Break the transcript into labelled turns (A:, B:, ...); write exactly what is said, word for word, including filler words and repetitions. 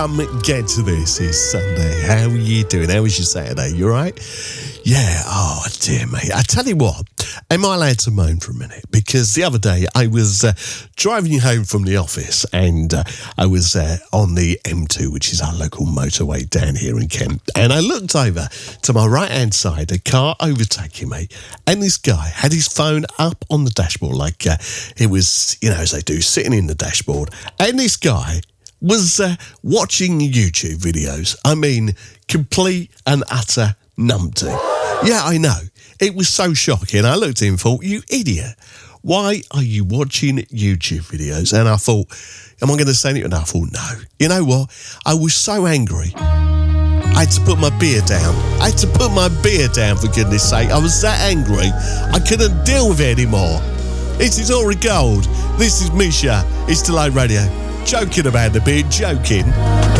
A: Um, get to this. It's Sunday. How are you doing? How was your Saturday? You all right? Yeah. Oh, dear, mate. I tell you what, am I allowed to moan for a minute? Because the other day I was uh, driving home from the office and uh, I was uh, on the M two, which is our local motorway down here in Kent. And I looked over to my right-hand side, a car overtaking me. And this guy had his phone up on the dashboard like uh, it was, you know, as they do, sitting in the dashboard. And this guy was uh, watching YouTube videos. I mean, complete and utter numpty. Yeah, I know. It was so shocking. I looked at him and thought, you idiot. Why are you watching YouTube videos? And I thought, am I going to say anything? And I thought, no. You know what? I was so angry. I had to put my beer down. I had to put my beer down, for goodness sake. I was that angry. I couldn't deal with it anymore. This is Ori Gold. This is Misha. It's Delay Radio. Joking about the beer, joking.